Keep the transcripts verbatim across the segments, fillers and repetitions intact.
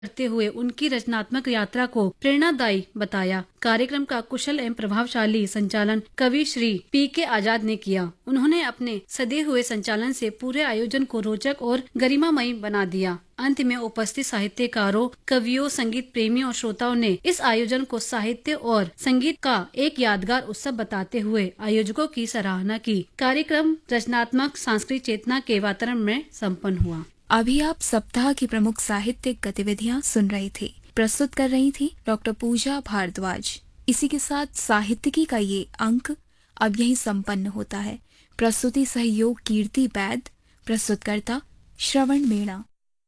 करते हुए उनकी रचनात्मक यात्रा को प्रेरणादायी बताया। कार्यक्रम का कुशल एवं प्रभावशाली संचालन कवि श्री पी के आजाद ने किया। उन्होंने अपने सदे हुए संचालन से पूरे आयोजन को रोचक और गरिमामयी बना दिया। अंत में उपस्थित साहित्यकारों, कवियों, संगीत प्रेमियों और श्रोताओं ने इस आयोजन को साहित्य और संगीत का एक यादगार उत्सव बताते हुए आयोजकों की सराहना की। कार्यक्रम रचनात्मक सांस्कृतिक चेतना के वातावरण में संपन्न हुआ। अभी आप सप्ताह की प्रमुख साहित्यिक गतिविधियां सुन रही थी। प्रस्तुत कर रही थी डॉक्टर पूजा भारद्वाज। इसी के साथ साहित्यिकी का ये अंक अब यही संपन्न होता है। प्रस्तुति सहयोग कीर्ति बैद, प्रस्तुतकर्ता श्रवण मीणा।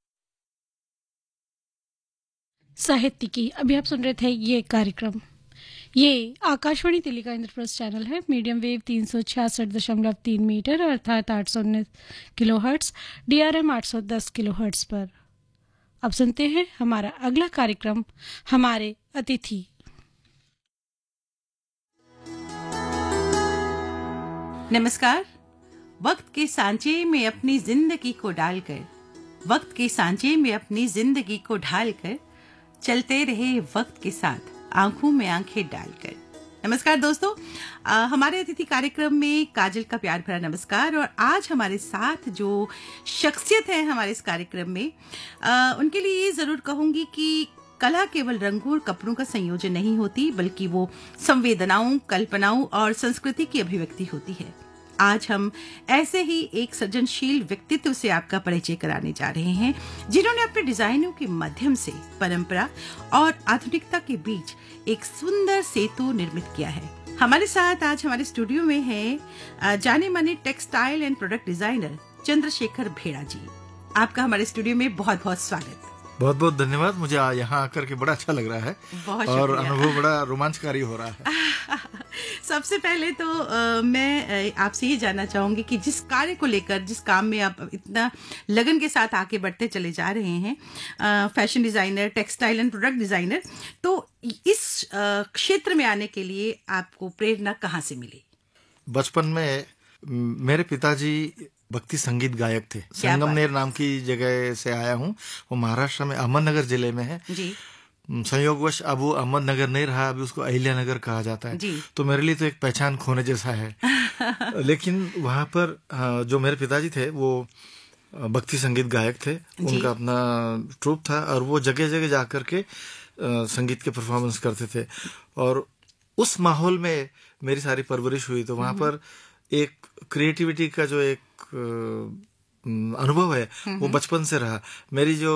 साहित्यिकी अभी आप सुन रहे थे ये कार्यक्रम। ये आकाशवाणी दिल्ली का इंद्रप्रस्थ चैनल है। मीडियम वेव तीन सौ छियासठ दशमलव तीन मीटर अर्थात आठ सौ उन्नीस kilo hertz, D R M आठ सौ दस किलो हर्ट्स पर। अब सुनते हैं हमारा अगला कार्यक्रम, हमारे अतिथि। नमस्कार। वक्त के सांचे में अपनी जिंदगी को डालकर वक्त के सांचे में अपनी जिंदगी को ढालकर चलते रहे वक्त के साथ, आंखों में आंखें डालकर। नमस्कार दोस्तों, आ, हमारे अतिथि कार्यक्रम में काजल का प्यार भरा नमस्कार। और आज हमारे साथ जो शख्सियत है हमारे इस कार्यक्रम में, आ, उनके लिए ये जरूर कहूंगी कि कला केवल रंगों और कपड़ों का संयोजन नहीं होती, बल्कि वो संवेदनाओं, कल्पनाओं और संस्कृति की अभिव्यक्ति होती है। आज हम ऐसे ही एक सृजनशील व्यक्तित्व से आपका परिचय कराने जा रहे हैं, जिन्होंने अपने डिजाइनों के माध्यम से परंपरा और आधुनिकता के बीच एक सुंदर सेतु निर्मित किया है। हमारे साथ आज हमारे स्टूडियो में है जाने माने textile and product designer Chandrashekhar भेड़ा जी। आपका हमारे स्टूडियो में बहुत बहुत स्वागत। बहुत बहुत धन्यवाद। मुझे यहाँ आकर के बड़ा अच्छा लग रहा है और अनुभव बड़ा रोमांचकारी हो रहा है। सबसे पहले तो आ, मैं आपसे ये जानना चाहूंगी कि जिस कार्य को लेकर, जिस काम में आप इतना लगन के साथ आगे बढ़ते चले जा रहे हैं, आ, fashion designer, textile and product designer, तो इस क्षेत्र में आने के लिए आपको प्रेरणा कहाँ से मिली? बचपन में मेरे पिताजी भक्ति संगीत गायक थे। संगमनेर नाम की जगह से आया हूँ, वो महाराष्ट्र में अहमदनगर जिले में है जी। संयोगवश अब वो अहमदनगर नहीं रहा, अभी उसको अहिल्यानगर कहा जाता है जी। तो मेरे लिए तो एक पहचान खोने जैसा है। लेकिन वहाँ पर जो मेरे पिताजी थे वो भक्ति संगीत गायक थे, उनका अपना ट्रूप था और वो जगह जगह जाकर के संगीत के परफॉर्मेंस करते थे। और उस माहौल में मेरी सारी परवरिश हुई। तो वहाँ पर एक क्रिएटिविटी का जो एक अनुभव है वो बचपन से रहा। मेरी जो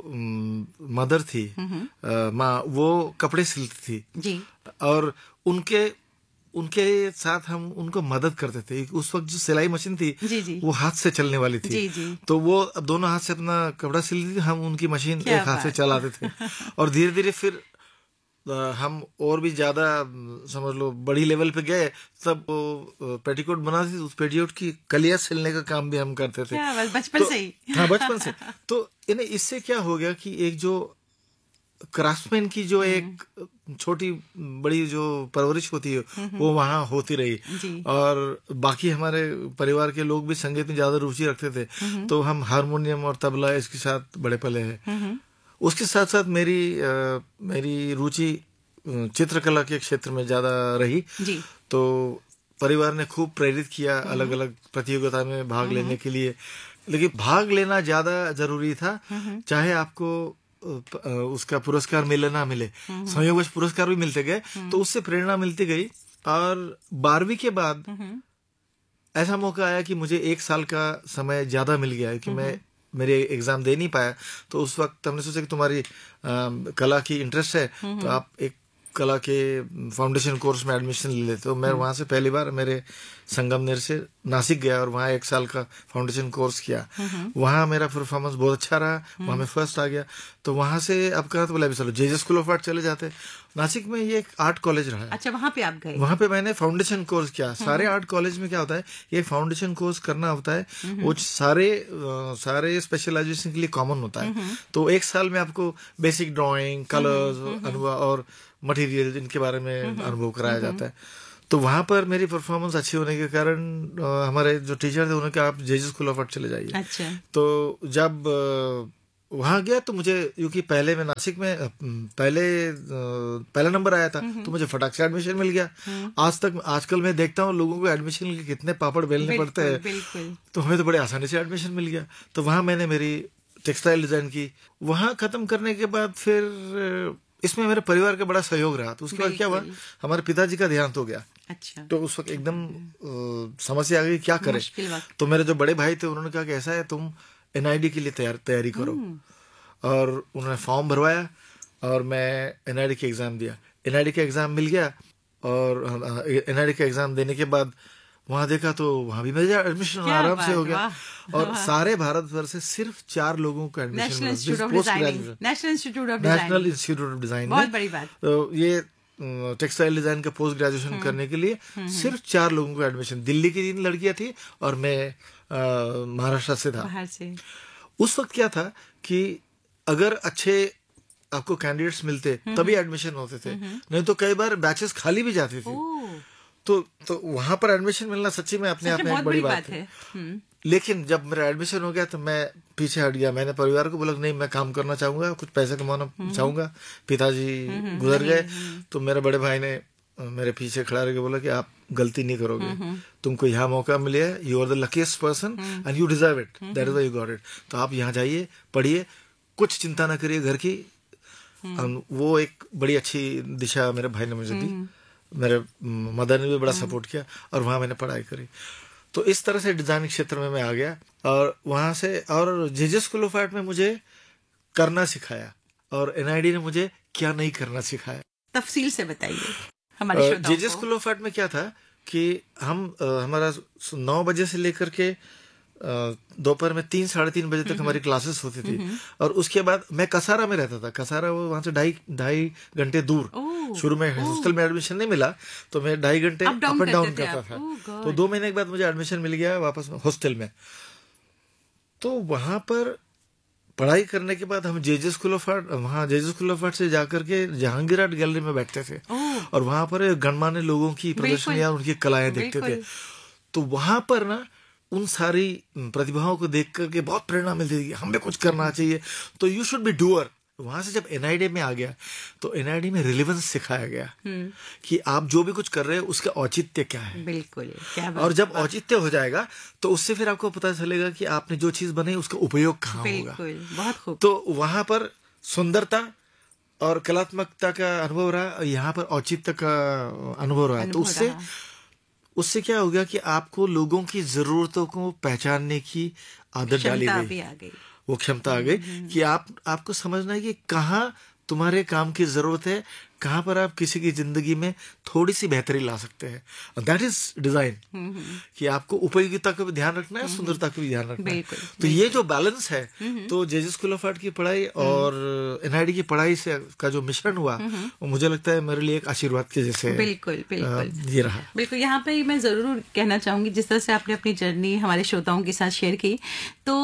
मदर थी, माँ, वो कपड़े सिलती थी जी। और उनके उनके साथ हम उनको मदद करते थे। उस वक्त जो सिलाई मशीन थी जी जी। वो हाथ से चलने वाली थी जी जी। तो वो दोनों हाथ से अपना कपड़ा सिलती थी, हम उनकी मशीन एक हाथ से चलाते थे। और धीरे धीरे फिर हम और भी ज्यादा समझ लो बड़ी लेवल पे गए, तब वो पेटीकोट बनाती थी, उस पेटीकोट की कलियां सिलने का काम भी हम करते थे बचपन तो, से ही। हाँ, बचपन से। तो इन्हें इससे क्या हो गया कि एक जो क्राफ्टमैन की जो एक छोटी बड़ी जो परवरिश होती है वो वहाँ होती रही। और बाकी हमारे परिवार के लोग भी संगीत में ज्यादा रुचि रखते थे, तो हम हारमोनियम और तबला इसके साथ बड़े पले हैं। उसके साथ साथ मेरी आ, मेरी रुचि चित्रकला के क्षेत्र में ज्यादा रही जी। तो परिवार ने खूब प्रेरित किया अलग अलग प्रतियोगिता में भाग लेने के लिए। लेकिन भाग लेना ज्यादा जरूरी था, चाहे आपको उसका पुरस्कार मिले ना मिले। संयोगवश पुरस्कार भी मिलते गए, तो उससे प्रेरणा मिलती गई। और बारहवीं के बाद ऐसा मौका आया कि मुझे एक साल का समय ज्यादा मिल गया कि मैं मेरे एग्जाम दे नहीं पाया। तो उस वक्त हमने सोचा कि तुम्हारी आ, कला की इंटरेस्ट है तो आप एक कला के फाउंडेशन कोर्स में एडमिशन ले लेते। तो मैं वहां से पहली बार मेरे संगमनेर से नासिक गया और वहाँ एक साल का फाउंडेशन कोर्स किया। वहाँ मेरा परफॉर्मेंस बहुत अच्छा रहा, वहाँ मैं फर्स्ट आ गया। तो वहाँ से अब कहा तो बोला चलो जेजे स्कूल ऑफ आर्ट चले जाते। नासिक में ये एक आर्ट कॉलेज रहा है। अच्छा, वहाँ पे आप गए? वहाँ पे मैंने फाउंडेशन कोर्स किया। सारे आर्ट कॉलेज में क्या होता है, ये फाउंडेशन कोर्स करना होता है, वो सारे सारे स्पेशलाइजेशन के लिए कॉमन होता है। तो एक साल में आपको बेसिक ड्राइंग, कलर्स, अनुभव और मटेरियल इनके बारे में अनुभव कराया जाता है। तो वहाँ पर मेरी परफॉर्मेंस अच्छी होने के कारण हमारे जो टीचर थे उन्होंने कहा आप जेजे स्कूल ऑफ आर्ट चले जाइए। अच्छा। तो जब वहां गया तो मुझे, क्योंकि पहले मैं नासिक में पहले पहला नंबर आया था, तो मुझे फटाक से एडमिशन मिल गया। आज तक आजकल मैं देखता हूँ लोगों को एडमिशन के कितने पापड़ बेलने पड़ते हैं, तो हमें तो बड़े आसानी से एडमिशन मिल गया। तो वहां मैंने मेरी टेक्सटाइल डिजाइन की। वहां खत्म करने के बाद फिर इसमें मेरे परिवार का बड़ा सहयोग रहा। तो उसके बाद क्या हुआ, हमारे पिताजी का देहांत हो गया। अच्छा। तो उस वक्त एकदम समस्या आ गई, क्या करें। तो मेरे जो बड़े भाई थे उन्होंने कहा कि ऐसा है, तुम एनआईडी के लिए तैयार तैयारी करो। और उन्होंने फॉर्म भरवाया और मैं एनआईडी का एग्जाम दिया। एनआईडी का एग्जाम मिल गया और एनआईडी का एग्जाम देने के बाद वहां देखा तो वहां भी मेरा एडमिशन आराम से हो गया। और सारे भारतवर्ष से सिर्फ चार लोगों को admission national institute of designing national institute of national institute of design बहुत बड़ी बात। तो ये टेक्सटाइल डिजाइन का पोस्ट ग्रेजुएशन करने के लिए सिर्फ चार लोगों को एडमिशन। दिल्ली की तीन लड़कियां थी और मैं महाराष्ट्र से था। बाहर से उस वक्त क्या था कि अगर अच्छे आपको कैंडिडेट्स मिलते तभी एडमिशन होते थे, नहीं तो कई बार बैचेस खाली भी जाती थी। तो तो वहां पर एडमिशन मिलना सच्ची में अपने आप में एक बड़ी बात है। लेकिन जब मेरा एडमिशन हो गया तो मैं पीछे हट गया। मैंने परिवार को बोला नहीं, मैं काम करना चाहूंगा, कुछ पैसे कमाना चाहूंगा। पिताजी गुजर गए तो मेरे बड़े भाई ने मेरे पीछे खड़ा रह के बोला कि आप गलती नहीं करोगे, तुमको यहाँ मौका मिले, you are the luckiest person and you deserve it, that is why you got it. तो आप यहाँ जाइए, पढ़िए, कुछ चिंता ना करिए घर की। वो एक बड़ी अच्छी दिशा मेरे भाई ने मुझे दी। मेरे मदर ने भी बड़ा सपोर्ट किया और वहां मैंने पढ़ाई करी। तो इस तरह से डिजाइनिंग क्षेत्र में मैं आ गया। और वहां से और जेजे स्कूल ऑफ आर्ट में मुझे करना सिखाया और एनआईडी ने मुझे क्या नहीं करना सिखाया। तफसील से बताइए हमारे श्रोताओं को। जेजे स्कूल ऑफ आर्ट में क्या था कि हम हमारा नौ बजे से लेकर के दोपहर में तीन साढ़े तीन बजे तक हमारी क्लासेस होती थी। और उसके बाद मैं कसारा में रहता था। कसारा वो वहां से ढाई ढाई घंटे दूर। शुरू में हॉस्टल में एडमिशन नहीं मिला तो मैं ढाई घंटे अप एंड डाउन करता था। तो दो महीने के बाद मुझे एडमिशन मिल गया वापस हॉस्टल में। तो वहां पर पढ़ाई करने के बाद हम जेजे स्कूल ऑफ आर्ट, वहाँ जेजे स्कूल ऑफ आर्ट से जाकर के जहांगीर आर्ट गैलरी में बैठते थे और वहां पर गणमान्य लोगों की प्रदर्शनियां, उनकी कलाएं देखते थे। तो वहां पर ना उन सारी प्रतिभाओं को देख करके बहुत प्रेरणा मिलती थी, हमें कुछ करना चाहिए, तो यू शुड बी डूअर। वहां से जब एनआईडी में आ गया तो एनआईडी में रिलेवेंस सिखाया गया कि आप जो भी कुछ कर रहे हैं उसका औचित्य क्या है। बिल्कुल, क्या बात। और जब औचित्य हो जाएगा तो उससे फिर आपको पता चलेगा कि आपने जो चीज बनाई उसका उपयोग कहाँ होगा। बहुत खूब। तो वहां पर सुंदरता और कलात्मकता का अनुभव रहा, यहाँ पर औचित्य का अनुभव रहा। तो उससे उससे क्या हो गया कि आपको लोगों की जरूरतों को पहचानने की आदत डाली गई, वो क्षमता आ गई कि आप आपको समझना है कि कहाँ तुम्हारे काम की जरूरत है, कहाँ पर आप किसी की जिंदगी में थोड़ी सी बेहतरी ला सकते हैं। दैट इज डिजाइन, कि आपको उपयोगिता का भी ध्यान रखना है, सुंदरता का भी ध्यान रखना है। तो ये जो बैलेंस है, तो जेजे स्कूल ऑफ आर्ट की पढ़ाई और एनआईडी की पढ़ाई से का जो मिश्रण हुआ, वो मुझे लगता है मेरे लिए एक आशीर्वाद के जैसे बिल्कुल बिल्कुल ये रहा। बिल्कुल, यहाँ पे मैं जरूर कहना चाहूंगी, जिस तरह से आपने अपनी जर्नी हमारे श्रोताओं के साथ शेयर की, तो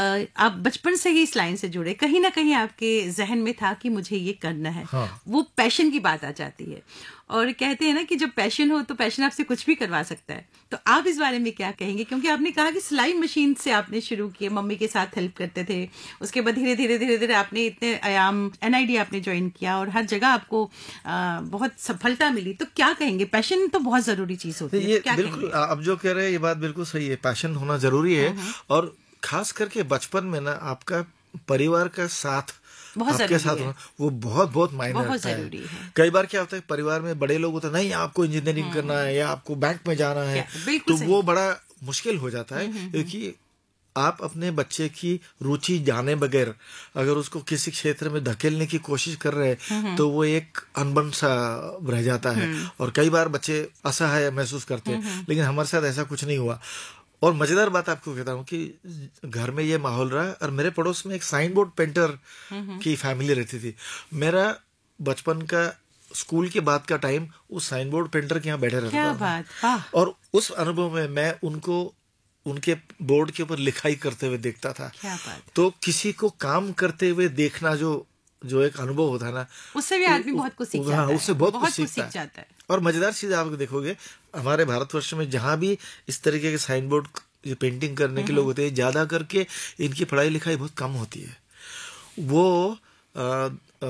आप बचपन से ही इस लाइन से जुड़े, कहीं ना कहीं आपके जहन में था कि मुझे ये करना है। हाँ। वो पैशन की बात आ जाती है और कहते हैं ना कि जब पैशन हो तो पैशन आपसे कुछ भी करवा सकता है। तो आप इस बारे में क्या कहेंगे, क्योंकि आपने कहा कि सिलाई मशीन से आपने शुरू किया, मम्मी के साथ हेल्प करते थे, उसके बाद धीरे धीरे धीरे धीरे आपने इतने आयाम एनआईडी आपने ज्वाइन किया और हर जगह आपको आ, बहुत सफलता मिली। तो क्या कहेंगे, पैशन तो बहुत जरूरी चीज होती है। क्या बिल्कुल, आप जो कह रहे हैं ये बात बिल्कुल सही है, पैशन होना जरूरी है। और खास करके बचपन में ना आपका परिवार का साथ आपके साथ है। वो बहुत बहुत मायने रखता है। है कई बार क्या होता है, परिवार में बड़े लोग होते हैं, नहीं आपको इंजीनियरिंग करना है या आपको बैंक में जाना है, तो वो बड़ा मुश्किल हो जाता है। क्योंकि आप अपने बच्चे की रुचि जाने बगैर अगर उसको किसी क्षेत्र में धकेलने की कोशिश कर रहे हैं तो वो एक अनबन सा रह जाता है और कई बार बच्चे असहाय महसूस करते हैं। लेकिन हमारे साथ ऐसा कुछ नहीं हुआ। और मजेदार बात आपको कहता हूँ कि घर में ये माहौल रहा और मेरे पड़ोस में एक साइन बोर्ड पेंटर की फैमिली रहती थी। मेरा बचपन का स्कूल के बाद का टाइम उस साइन बोर्ड पेंटर के यहाँ बैठे रहता था और उस अनुभव में मैं उनको उनके बोर्ड के ऊपर लिखाई करते हुए देखता था। क्या बात। तो किसी को काम करते हुए देखना जो जो एक अनुभव होता है ना, उससे भी आदमी बहुत कुछ सीख जाता है। उससे बहुत कुछ सीखता है। है और मजेदार चीज आप देखोगे हमारे भारतवर्ष में जहां भी इस तरीके के साइन बोर्ड पेंटिंग करने के लोग होते हैं, ज्यादा करके इनकी पढ़ाई लिखाई बहुत कम होती है। वो